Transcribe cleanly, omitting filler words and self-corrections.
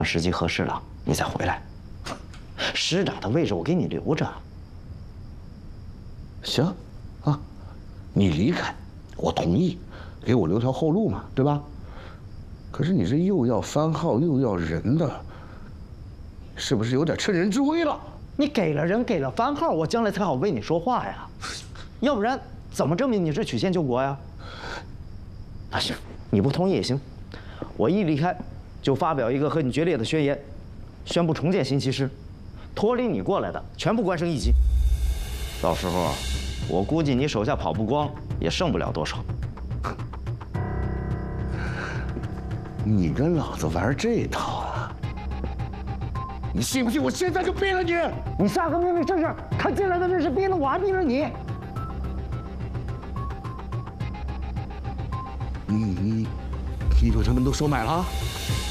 时机合适了，你再回来。师长的位置我给你留着。 行，啊，你离开，我同意，给我留条后路嘛，对吧？可是你这又要番号又要人的，是不是有点趁人之危了？ 你给了人，给了番号，我将来才好为你说话呀。要不然怎么证明你是曲线救国呀？那行，你不同意也行。我一离开，就发表一个和你决裂的宣言，宣布重建新骑师，脱离你过来的全部官升一级。到时候啊，我估计你手下跑不光，也剩不了多少。 你跟老子玩这套啊？你信不信我现在就毙了你？ 你下个命令试试，看进来的人是毙了我还毙了你？ 你把他们都收买了啊？